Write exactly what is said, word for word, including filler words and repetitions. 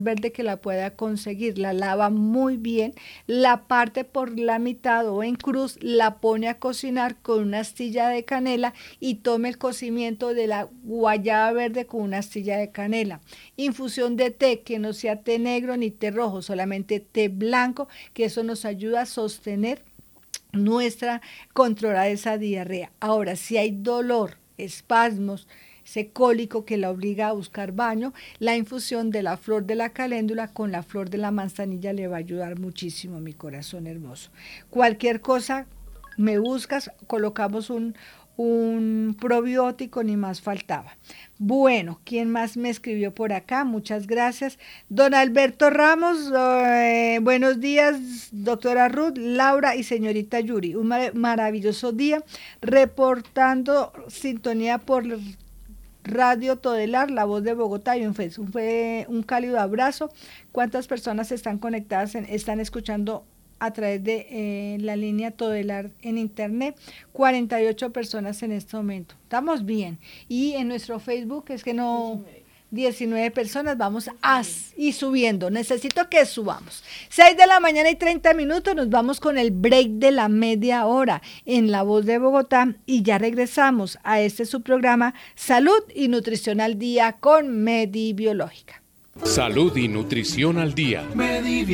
verde que la pueda conseguir, la lava muy bien, la parte por la mitad o en cruz, la pone a cocinar con una astilla de canela y tome el cocimiento de la guayaba verde con una astilla de canela. Infusión de té, que no sea té negro ni té rojo, solamente té blanco, que eso nos ayuda a sostener nuestra, controlar esa diarrea. Ahora, si hay dolor, espasmos, ese cólico que la obliga a buscar baño, la infusión de la flor de la caléndula con la flor de la manzanilla le va a ayudar muchísimo, mi corazón hermoso. Cualquier cosa, me buscas, colocamos un, un probiótico, ni más faltaba. Bueno, ¿quién más me escribió por acá? Muchas gracias. Don Alberto Ramos, eh, buenos días, doctora Ruth, Laura y señorita Yuri. Un mar maravilloso día, reportando sintonía por Radio Todelar, La Voz de Bogotá y un, un, un cálido abrazo. ¿Cuántas personas están conectadas, en, están escuchando a través de eh, la línea Todelar en internet? cuarenta y ocho personas en este momento. Estamos bien. Y en nuestro Facebook es que no... diecinueve personas, vamos a y subiendo, necesito que subamos. seis de la mañana y treinta minutos, nos vamos con el break de la media hora en La Voz de Bogotá y ya regresamos a este su programa Salud y Nutrición al Día con Medi Biológica. Salud y Nutrición al Día. Medi